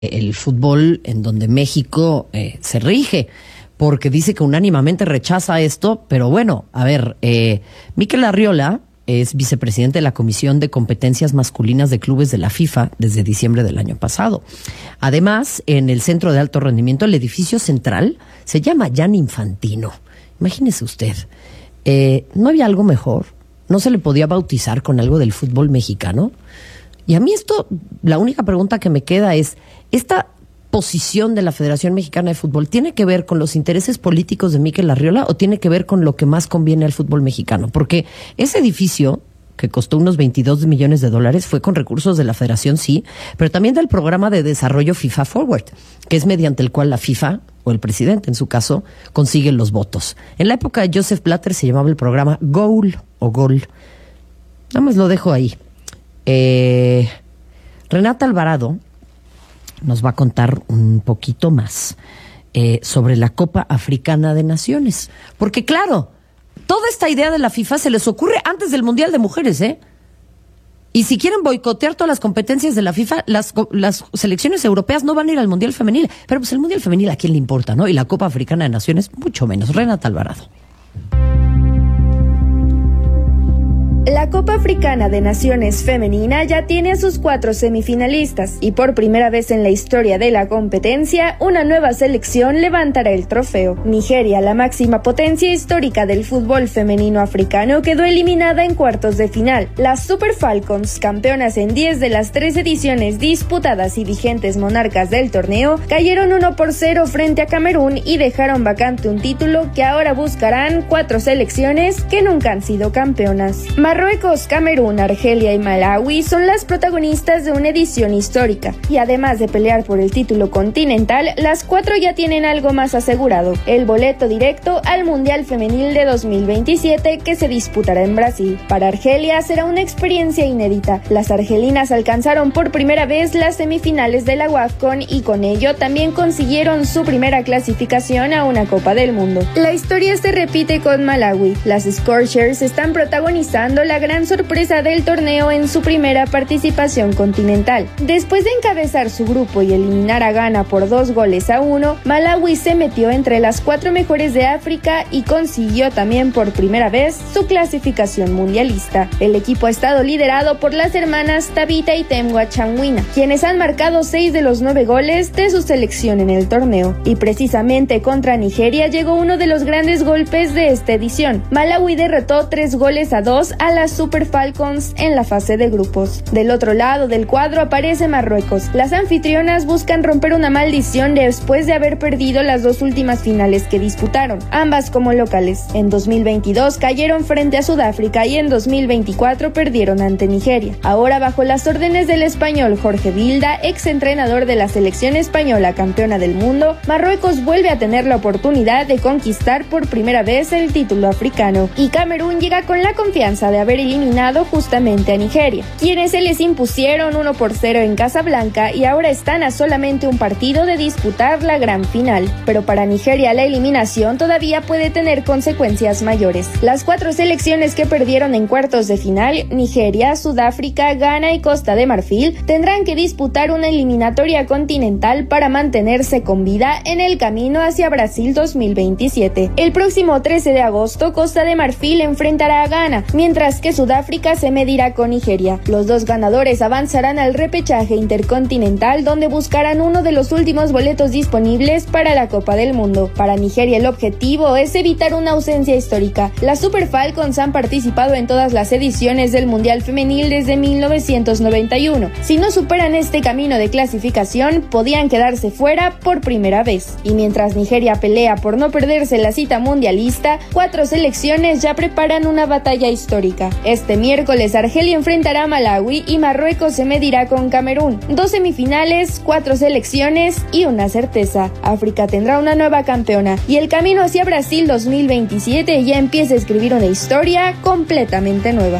el fútbol en donde México se rige, porque dice que unánimemente rechaza esto, pero bueno, a ver, Mikel Arriola es vicepresidente de la Comisión de Competencias Masculinas de Clubes de la FIFA desde diciembre del año pasado. Además, en el Centro de Alto Rendimiento, el edificio central se llama Gianni Infantino. Imagínese usted, ¿no había algo mejor? ¿No se le podía bautizar con algo del fútbol mexicano? Y a mí esto, la única pregunta que me queda es, ¿esta posición de la Federación Mexicana de Fútbol tiene que ver con los intereses políticos de Mikel Arriola o tiene que ver con lo que más conviene al fútbol mexicano? Porque ese edificio, que costó unos 22 millones de dólares, fue con recursos de la Federación, sí, pero también del programa de desarrollo FIFA Forward, que es mediante el cual la FIFA, o el presidente en su caso, consigue los votos. En la época de Joseph Blatter se llamaba el programa Goal o Gol. Nada más lo dejo ahí. Renata Alvarado nos va a contar un poquito más sobre la Copa Africana de Naciones. Porque claro, toda esta idea de la FIFA se les ocurre antes del Mundial de Mujeres, ¿eh? Y si quieren boicotear todas las competencias de la FIFA, las selecciones europeas no van a ir al Mundial Femenil. Pero pues el Mundial Femenil a quién le importa, ¿no? Y la Copa Africana de Naciones, mucho menos. Renata Alvarado. La Copa Africana de Naciones Femenina ya tiene a sus 4 semifinalistas y por primera vez en la historia de la competencia, una nueva selección levantará el trofeo. Nigeria, la máxima potencia histórica del fútbol femenino africano, quedó eliminada en cuartos de final. Las Super Falcons, campeonas en 10 de las 3 ediciones disputadas y vigentes monarcas del torneo, cayeron 1-0 frente a Camerún y dejaron vacante un título que ahora buscarán 4 selecciones que nunca han sido campeonas. Marruecos, Camerún, Argelia y Malawi son las protagonistas de una edición histórica, y además de pelear por el título continental, las 4 ya tienen algo más asegurado: el boleto directo al Mundial Femenil de 2027 que se disputará en Brasil. Para Argelia será una experiencia inédita. Las argelinas alcanzaron por primera vez las semifinales de la WAFCON y con ello también consiguieron su primera clasificación a una Copa del Mundo. La historia se repite con Malawi. Las Scorchers están protagonizando la gran sorpresa del torneo en su primera participación continental. Después de encabezar su grupo y eliminar a Ghana por 2-1, Malawi se metió entre las 4 mejores de África y consiguió también por primera vez su clasificación mundialista. El equipo ha estado liderado por las hermanas Tabita y Temwa Changwina, quienes han marcado 6 de los 9 goles de su selección en el torneo. Y precisamente contra Nigeria llegó uno de los grandes golpes de esta edición. Malawi derrotó 3-2 a las Super Falcons en la fase de grupos. Del otro lado del cuadro aparece Marruecos. Las anfitrionas buscan romper una maldición después de haber perdido las 2 últimas finales que disputaron, ambas como locales. En 2022 cayeron frente a Sudáfrica y en 2024 perdieron ante Nigeria. Ahora, bajo las órdenes del español Jorge Vilda, exentrenador de la selección española campeona del mundo, Marruecos vuelve a tener la oportunidad de conquistar por primera vez el título africano. Y Camerún llega con la confianza de haber eliminado justamente a Nigeria, quienes se les impusieron 1-0 en Casablanca y ahora están a solamente un partido de disputar la gran final. Pero para Nigeria la eliminación todavía puede tener consecuencias mayores. Las 4 selecciones que perdieron en cuartos de final, Nigeria, Sudáfrica, Ghana y Costa de Marfil, tendrán que disputar una eliminatoria continental para mantenerse con vida en el camino hacia Brasil 2027. El próximo 13 de agosto, Costa de Marfil enfrentará a Ghana, mientras que Sudáfrica se medirá con Nigeria. Los 2 ganadores avanzarán al repechaje intercontinental, donde buscarán uno de los últimos boletos disponibles para la Copa del Mundo. Para Nigeria el objetivo es evitar una ausencia histórica. Las Super Falcons han participado en todas las ediciones del Mundial Femenil desde 1991. Si no superan este camino de clasificación, podían quedarse fuera por primera vez. Y mientras Nigeria pelea por no perderse la cita mundialista, 4 selecciones ya preparan una batalla histórica. Este miércoles Argelia enfrentará a Malawi y Marruecos se medirá con Camerún. 2 semifinales, 4 selecciones y una certeza: África tendrá una nueva campeona y el camino hacia Brasil 2027 ya empieza a escribir una historia completamente nueva.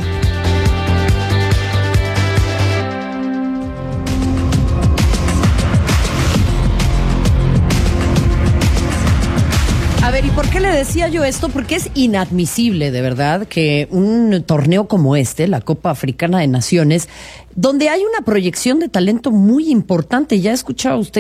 ver, ¿y por qué le decía yo esto? Porque es inadmisible, de verdad, que un torneo como este, la Copa Africana de Naciones, donde hay una proyección de talento muy importante, ya ha escuchado usted